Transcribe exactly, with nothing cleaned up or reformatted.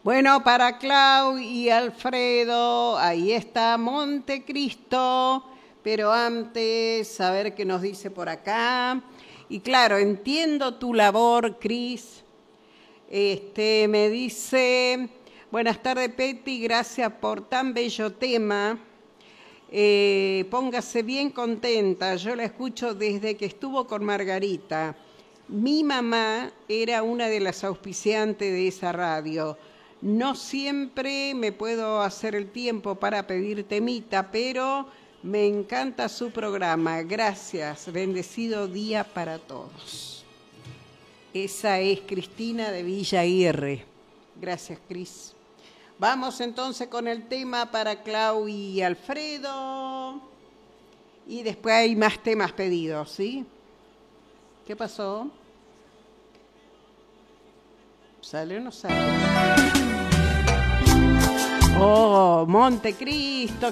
Bueno, para Clau y Alfredo, ahí está Montecristo, pero antes, a ver qué nos dice por acá. Y claro, entiendo tu labor, Cris. Este, me dice, buenas tardes, Peti, gracias por tan bello tema. Eh, póngase bien contenta, yo la escucho desde que estuvo con Margarita. Mi mamá era una de las auspiciantes de esa radio. No siempre me puedo hacer el tiempo para pedir temita, pero me encanta su programa. Gracias, bendecido día para todos. Esa es Cristina de Villa Aguirre. Gracias, Cris. Vamos entonces con el tema para Clau y Alfredo. Y después hay más temas pedidos, ¿sí? ¿Qué pasó? ¿Sale o no sale? Oh, Montecristo,